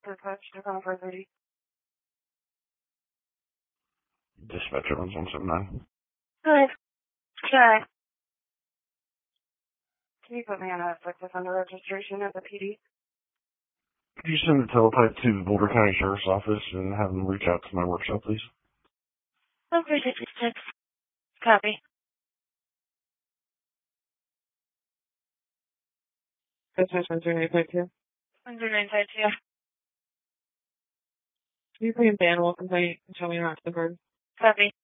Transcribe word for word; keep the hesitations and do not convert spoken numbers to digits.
Dispatch, Decon four thirty. Dispatcher one seven nine. Hi. Hi. Can you put me on a sex offender registration at the P D? Could you send the teletype to the Boulder County Sheriff's Office and have them reach out to my workshop, please? Okay, fifty-six. Copy. Dispatch one zero nine five two. one zero nine five two. Can you put in the animal complaint and tell me not to the bird? Copy.